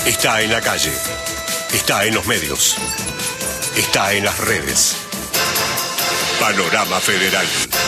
Está en la calle, está en los medios, está en las redes. Panorama Federal.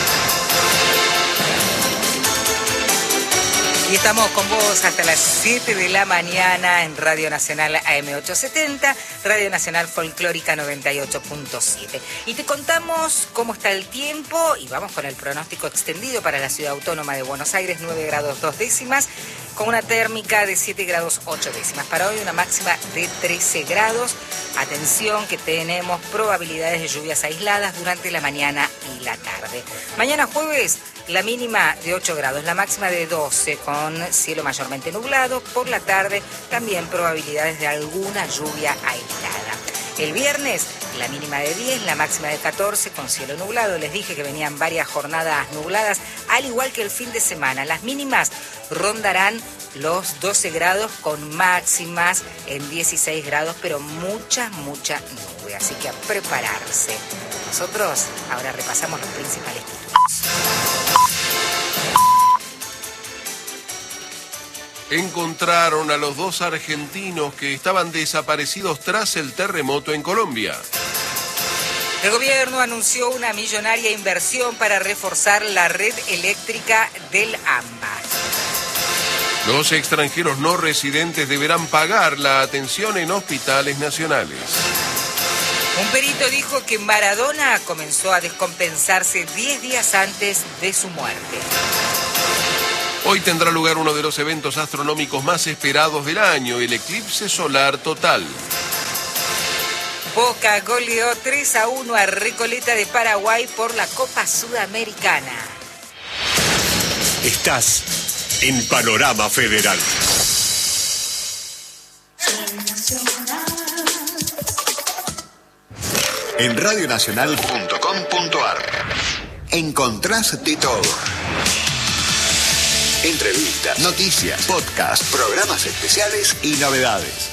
Y estamos con vos hasta las 7 de la mañana en Radio Nacional AM870, Radio Nacional Folclórica 98.7. Y te contamos cómo está el tiempo y vamos con el pronóstico extendido para la Ciudad Autónoma de Buenos Aires, 9 grados 2 décimas, con una térmica de 7 grados 8 décimas. Para hoy una máxima de 13 grados. Atención que tenemos probabilidades de lluvias aisladas durante la mañana y la tarde. Mañana jueves, la mínima de 8 grados, la máxima de 12 con cielo mayormente nublado. Por la tarde también probabilidades de alguna lluvia aislada. El viernes, la mínima de 10, la máxima de 14 con cielo nublado. Les dije que venían varias jornadas nubladas, al igual que el fin de semana. Las mínimas rondarán los 12 grados con máximas en 16 grados, pero mucha nube. Así que a prepararse. Nosotros ahora repasamos los principales títulos. Encontraron a los 2 argentinos que estaban desaparecidos tras el terremoto en Colombia. El gobierno anunció una millonaria inversión para reforzar la red eléctrica del AMBA. Los extranjeros no residentes deberán pagar la atención en hospitales nacionales. Un perito dijo que Maradona comenzó a descompensarse 10 días antes de su muerte. Hoy tendrá lugar uno de los eventos astronómicos más esperados del año, el eclipse solar total. Boca goleó 3-1 a Recoleta de Paraguay por la Copa Sudamericana. Estás en Panorama Federal. En radionacional.com.ar encontrás de todo. Entrevistas, noticias, podcasts, programas especiales y novedades.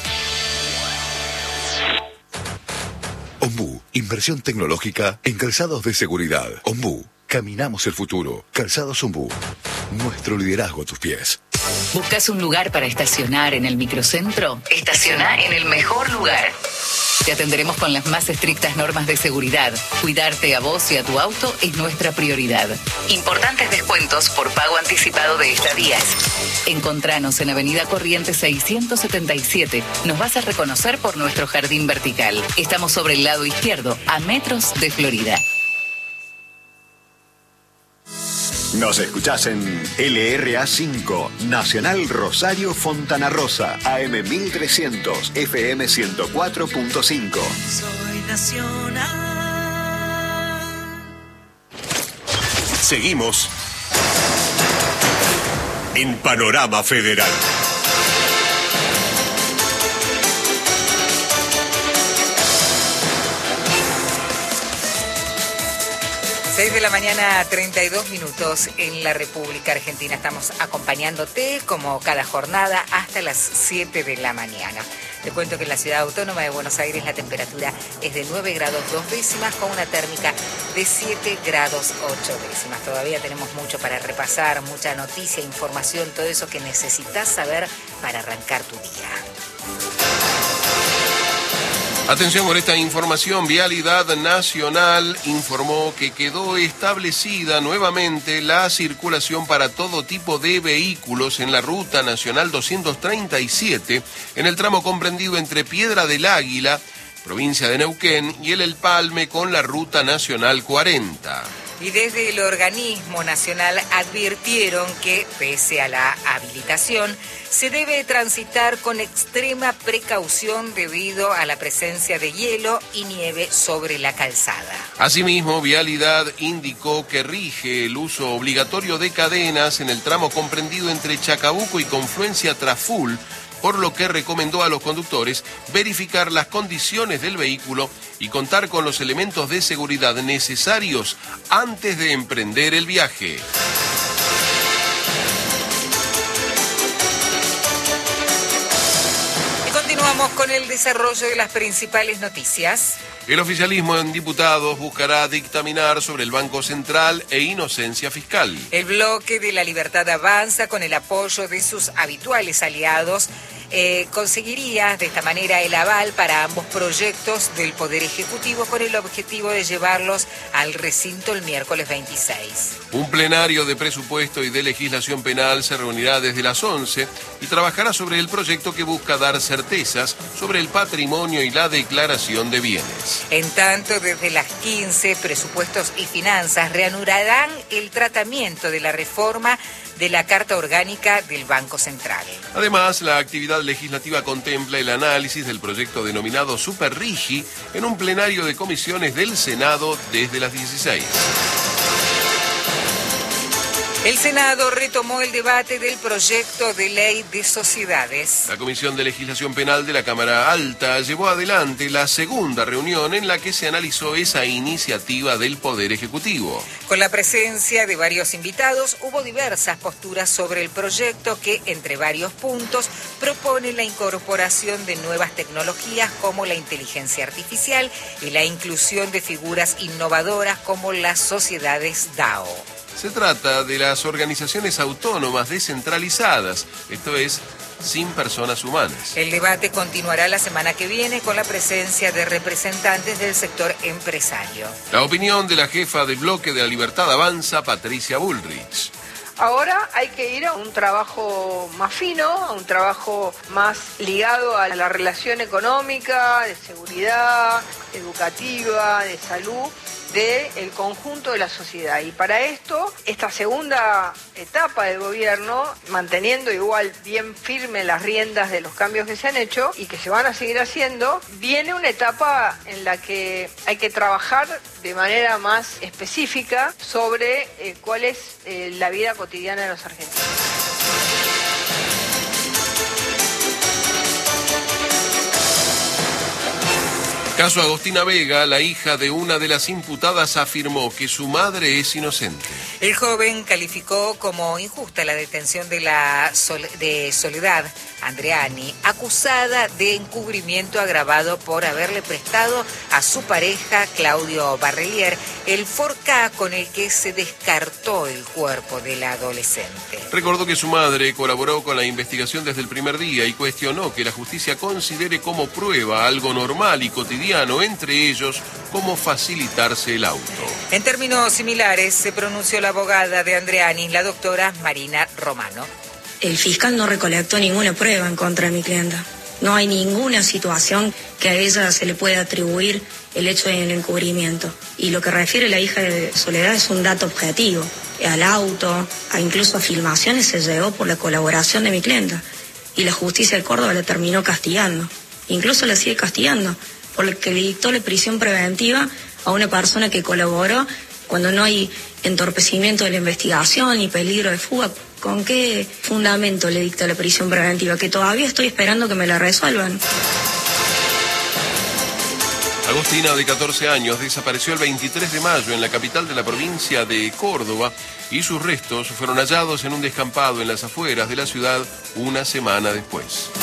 Ombú, inversión tecnológica en calzados de seguridad. Ombú, caminamos el futuro. Calzados Ombú, nuestro liderazgo a tus pies. ¿Buscas un lugar para estacionar en el microcentro? Estaciona en el mejor lugar. Te atenderemos con las más estrictas normas de seguridad. Cuidarte a vos y a tu auto es nuestra prioridad. Importantes descuentos por pago anticipado de estadías. Encontranos en Avenida Corrientes 677. Nos vas a reconocer por nuestro jardín vertical. Estamos sobre el lado izquierdo, a metros de Florida. Nos escuchás en LRA 5, Nacional Rosario Fontana Rosa, AM 1300, FM 104.5. Soy nacional. Seguimos en Panorama Federal. 6 de la mañana, 32 minutos en la República Argentina. Estamos acompañándote como cada jornada hasta las 7 de la mañana. Te cuento que en la Ciudad Autónoma de Buenos Aires la temperatura es de 9 grados 2 décimas con una térmica de 7 grados 8 décimas. Todavía tenemos mucho para repasar, mucha noticia, información, todo eso que necesitas saber para arrancar tu día. Atención con esta información. Vialidad Nacional informó que quedó establecida nuevamente la circulación para todo tipo de vehículos en la Ruta Nacional 237, en el tramo comprendido entre Piedra del Águila, provincia de Neuquén, y el Palme con la Ruta Nacional 40. Y desde el organismo nacional advirtieron que, pese a la habilitación, se debe transitar con extrema precaución debido a la presencia de hielo y nieve sobre la calzada. Asimismo, Vialidad indicó que rige el uso obligatorio de cadenas en el tramo comprendido entre Chacabuco y Confluencia Traful, por lo que recomendó a los conductores verificar las condiciones del vehículo y contar con los elementos de seguridad necesarios antes de emprender el viaje. Y continuamos con el desarrollo de las principales noticias. El oficialismo en diputados buscará dictaminar sobre el Banco Central e inocencia fiscal. El bloque de La Libertad avanza con el apoyo de sus habituales aliados conseguiría de esta manera el aval para ambos proyectos del Poder Ejecutivo con el objetivo de llevarlos al recinto el miércoles 26. Un plenario de presupuesto y de legislación penal se reunirá desde las 11 y trabajará sobre el proyecto que busca dar certezas sobre el patrimonio y la declaración de bienes. En tanto, desde las 15, Presupuestos y Finanzas reanudarán el tratamiento de la reforma de la Carta Orgánica del Banco Central. Además, la actividad legislativa contempla el análisis del proyecto denominado Super Rigi en un plenario de comisiones del Senado desde las 16. El Senado retomó el debate del proyecto de ley de sociedades. La Comisión de Legislación Penal de la Cámara Alta llevó adelante la segunda reunión en la que se analizó esa iniciativa del Poder Ejecutivo. Con la presencia de varios invitados, hubo diversas posturas sobre el proyecto que, entre varios puntos, propone la incorporación de nuevas tecnologías como la inteligencia artificial y la inclusión de figuras innovadoras como las sociedades DAO. Se trata de las organizaciones autónomas descentralizadas, esto es, sin personas humanas. El debate continuará la semana que viene con la presencia de representantes del sector empresario. La opinión de la jefa del bloque de la Libertad Avanza, Patricia Bullrich. Ahora hay que ir a un trabajo más fino, a un trabajo más ligado a la relación económica, de seguridad, educativa, de salud, del conjunto de la sociedad. Y para esto, esta segunda etapa del gobierno, manteniendo igual bien firme las riendas de los cambios que se han hecho y que se van a seguir haciendo, viene una etapa en la que hay que trabajar de manera más específica sobre cuál es la vida cotidiana de los argentinos. Caso Agostina Vega, la hija de una de las imputadas, afirmó que su madre es inocente. El joven calificó como injusta la detención de Soledad Andreani, acusada de encubrimiento agravado por haberle prestado a su pareja, Claudio Barrelier, el Ford Ka con el que se descartó el cuerpo de la adolescente. Recordó que su madre colaboró con la investigación desde el primer día y cuestionó que la justicia considere como prueba algo normal y cotidiano, entre ellos cómo facilitarse el auto. En términos similares se pronunció la abogada de Andreani, la doctora Marina Romano. El fiscal no recolectó ninguna prueba en contra de mi clienta. No hay ninguna situación que a ella se le pueda atribuir el hecho del encubrimiento. Y lo que refiere la hija de Soledad es un dato objetivo. Al auto, incluso a filmaciones, se llegó por la colaboración de mi clienta. Y la justicia de Córdoba la terminó castigando. Incluso la sigue castigando, porque le dictó la prisión preventiva a una persona que colaboró cuando no hay entorpecimiento de la investigación y peligro de fuga. ¿Con qué fundamento le dicta la prisión preventiva? Que todavía estoy esperando que me la resuelvan. Agostina, de 14 años, desapareció el 23 de mayo en la capital de la provincia de Córdoba y sus restos fueron hallados en un descampado en las afueras de la ciudad una semana después.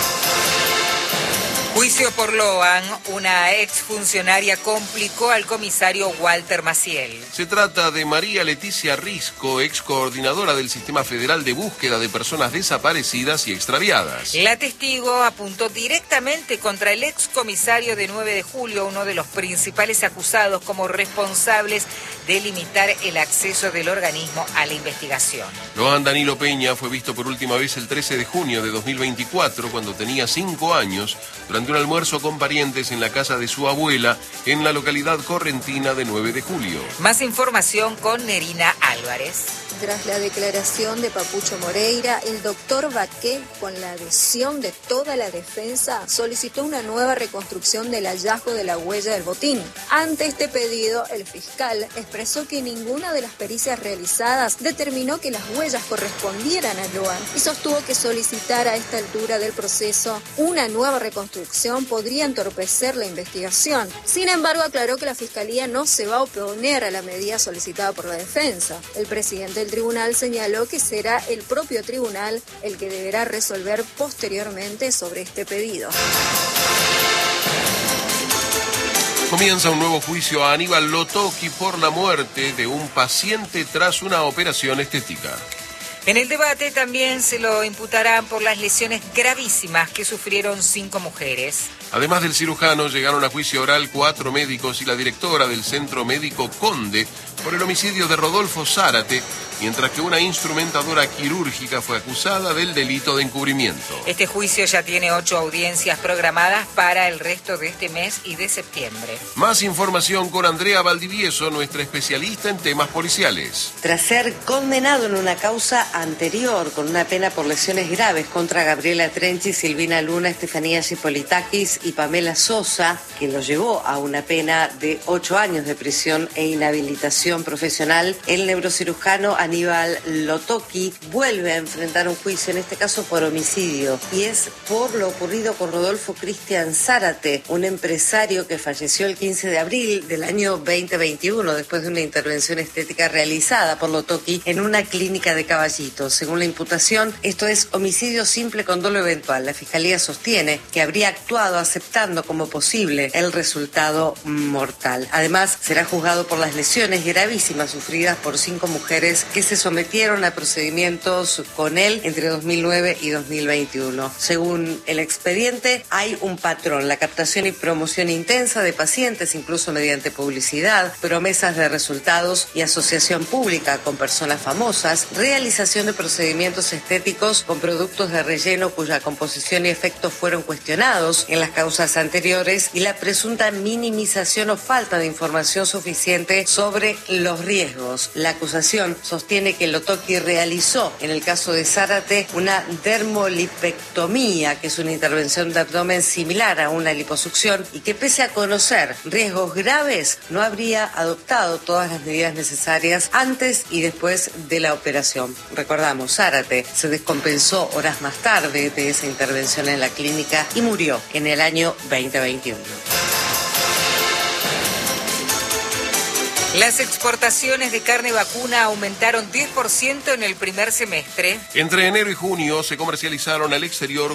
Juicio por Loan, una exfuncionaria complicó al comisario Walter Maciel. Se trata de María Leticia Risco, ex coordinadora del Sistema Federal de Búsqueda de Personas Desaparecidas y Extraviadas. La testigo apuntó directamente contra el ex comisario de 9 de julio, uno de los principales acusados como responsables de limitar el acceso del organismo a la investigación. Loan Danilo Peña fue visto por última vez el 13 de junio de 2024, cuando tenía 5 años, durante un almuerzo con parientes en la casa de su abuela en la localidad correntina de 9 de julio. Más información con Nerina Álvarez. Tras la declaración de Papucho Moreira, el doctor Baqué, con la adhesión de toda la defensa, solicitó una nueva reconstrucción del hallazgo de la huella del botín. Ante este pedido, el fiscal expresó que ninguna de las pericias realizadas determinó que las huellas correspondieran a Loan y sostuvo que solicitar a esta altura del proceso una nueva reconstrucción podría entorpecer la investigación. Sin embargo, aclaró que la Fiscalía no se va a oponer a la medida solicitada por la defensa. El presidente del tribunal señaló que será el propio tribunal el que deberá resolver posteriormente sobre este pedido. Comienza un nuevo juicio a Aníbal Lotocchi por la muerte de un paciente tras una operación estética. En el debate también se lo imputarán por las lesiones gravísimas que sufrieron 5 mujeres. Además del cirujano, llegaron a juicio oral 4 médicos y la directora del Centro Médico Conde por el homicidio de Rodolfo Zárate, mientras que una instrumentadora quirúrgica fue acusada del delito de encubrimiento. Este juicio ya tiene 8 audiencias programadas para el resto de este mes y de septiembre. Más información con Andrea Valdivieso, nuestra especialista en temas policiales. Tras ser condenado en una causa anterior con una pena por lesiones graves contra Gabriela Trenchi, Silvina Luna, Estefanía Chipolitakis y Pamela Sosa, que lo llevó a una pena de 8 años de prisión e inhabilitación profesional, el neurocirujano Aníbal Lotoki vuelve a enfrentar un juicio, en este caso por homicidio, y es por lo ocurrido con Rodolfo Cristian Zárate, un empresario que falleció el 15 de abril del año 2021 después de una intervención estética realizada por Lotoki en una clínica de Caballito. Según la imputación, esto es homicidio simple con dolo eventual. La Fiscalía sostiene que habría actuado aceptando como posible el resultado mortal. Además, será juzgado por las lesiones gravísimas sufridas por 5 mujeres que se sometieron a procedimientos con él entre 2009 y 2021. Según el expediente, hay un patrón: la captación y promoción intensa de pacientes, incluso mediante publicidad, promesas de resultados y asociación pública con personas famosas, realización de procedimientos estéticos con productos de relleno cuya composición y efectos fueron cuestionados en las causas anteriores, y la presunta minimización o falta de información suficiente sobre los riesgos. La acusación sostiene que Lotoki realizó, en el caso de Zárate, una dermolipectomía, que es una intervención de abdomen similar a una liposucción, y que pese a conocer riesgos graves, no habría adoptado todas las medidas necesarias antes y después de la operación. Recordamos, Zárate se descompensó horas más tarde de esa intervención en la clínica y murió en el año 2021. Las exportaciones de carne vacuna aumentaron 10% en el primer semestre. Entre enero y junio se comercializaron al exterior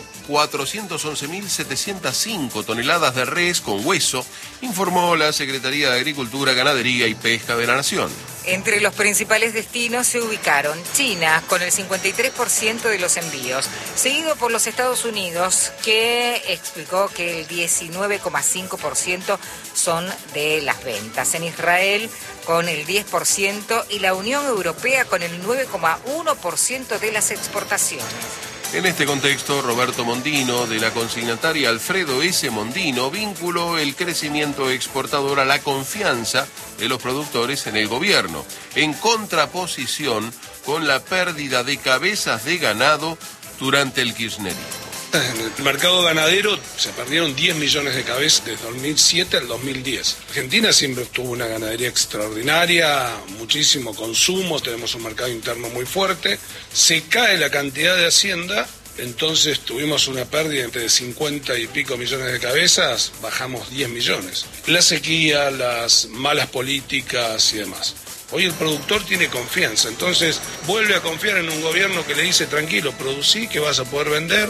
411.705 toneladas de res con hueso, informó la Secretaría de Agricultura, Ganadería y Pesca de la Nación. Entre los principales destinos se ubicaron China, con el 53% de los envíos, seguido por los Estados Unidos, que explicó que el 19,5% son de las ventas. En Israel, con el 10%, y la Unión Europea con el 9,1% de las exportaciones. En este contexto, Roberto Mondino, de la consignataria Alfredo S. Mondino, vinculó el crecimiento exportador a la confianza de los productores en el gobierno, en contraposición con la pérdida de cabezas de ganado durante el kirchnerismo. En el mercado ganadero se perdieron 10 millones de cabezas desde 2007 al 2010. Argentina siempre tuvo una ganadería extraordinaria, muchísimo consumo, tenemos un mercado interno muy fuerte. Se cae la cantidad de hacienda, entonces tuvimos una pérdida entre 50 y pico millones de cabezas, bajamos 10 millones. La sequía, las malas políticas y demás. Hoy el productor tiene confianza, entonces vuelve a confiar en un gobierno que le dice: tranquilo, producí, que vas a poder vender.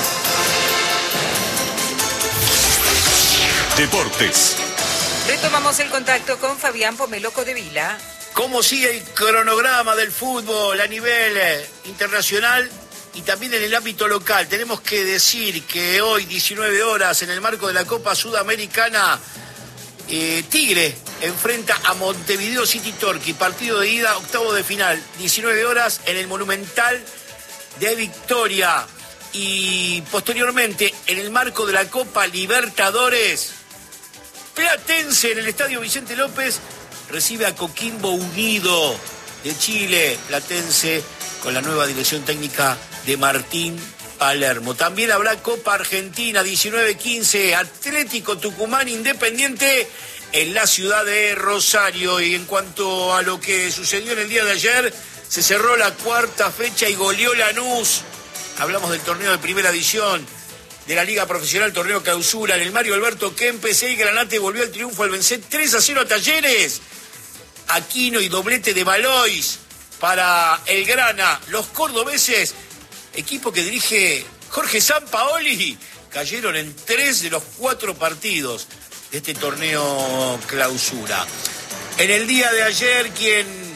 Deportes. Retomamos el contacto con Fabián Pomeloco de Vila. ¿Cómo sigue el cronograma del fútbol a nivel internacional y también en el ámbito local? Tenemos que decir que hoy, 19 horas, en el marco de la Copa Sudamericana, Tigre enfrenta a Montevideo City Torque, partido de ida, octavo de final, 19 horas en el Monumental de Victoria. Y posteriormente, en el marco de la Copa Libertadores, Platense en el Estadio Vicente López recibe a Coquimbo Unido de Chile. Platense con la nueva dirección técnica de Martín Palermo. También habrá Copa Argentina, 19-15, Atlético Tucumán Independiente en la ciudad de Rosario. Y en cuanto a lo que sucedió en el día de ayer, se cerró la cuarta fecha y goleó Lanús. Hablamos del torneo de primera edición de la Liga Profesional, torneo clausura. En el Mario Alberto Kempes, el Granate volvió al triunfo al vencer 3-0 a Talleres. Aquino y doblete de Valois para el Grana. Los cordobeses, equipo que dirige Jorge Sampaoli, cayeron en 3 de los 4 partidos de este torneo clausura. En el día de ayer, quien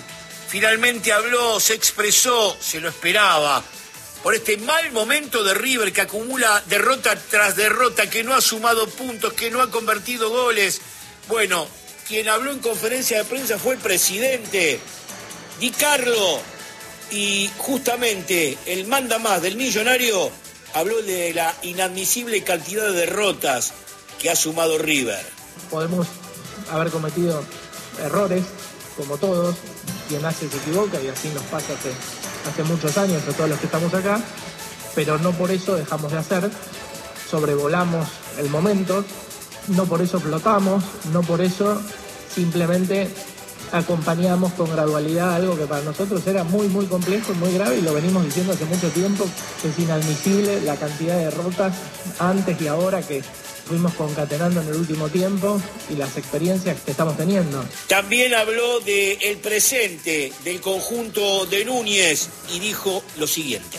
finalmente habló, se expresó, se lo esperaba, por este mal momento de River que acumula derrota tras derrota, que no ha sumado puntos, que no ha convertido goles. Bueno, quien habló en conferencia de prensa fue el presidente, Di Carlo, y justamente el mandamás del Millonario habló de la inadmisible cantidad de derrotas que ha sumado River. Podemos haber cometido errores, como todos, quien hace se equivoca y así nos pasa hace muchos años a todos los que estamos acá, pero no por eso dejamos de hacer, sobrevolamos el momento, no por eso flotamos, no por eso simplemente acompañamos con gradualidad algo que para nosotros era muy muy complejo, muy grave, y lo venimos diciendo hace mucho tiempo, que es inadmisible la cantidad de derrotas antes y ahora que fuimos concatenando en el último tiempo y las experiencias que estamos teniendo. También habló del presente del conjunto de Núñez y dijo lo siguiente.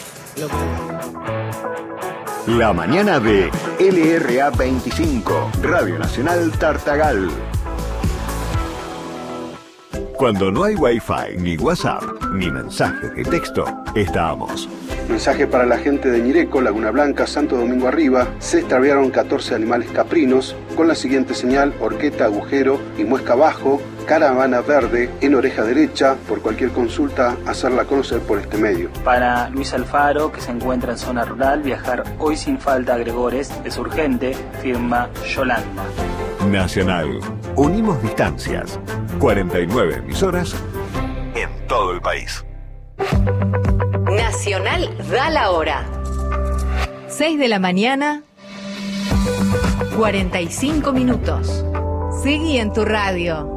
La mañana de LRA 25, Radio Nacional Tartagal. Cuando no hay Wi-Fi, ni WhatsApp, ni mensajes de texto, estamos. Mensaje para la gente de Ñireco, Laguna Blanca, Santo Domingo Arriba. Se extraviaron 14 animales caprinos con la siguiente señal: horqueta, agujero y muesca abajo, caravana verde en oreja derecha. Por cualquier consulta, hacerla conocer por este medio. Para Luis Alfaro, que se encuentra en zona rural, viajar hoy sin falta a Gregores es urgente, firma Yolanda. Nacional. Unimos distancias. 49 emisoras en todo el país. Nacional da la hora. 6 de la mañana, 45 minutos. Seguí en tu radio.